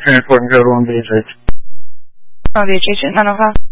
transport and go to Long Beach. Long Beach agent 905.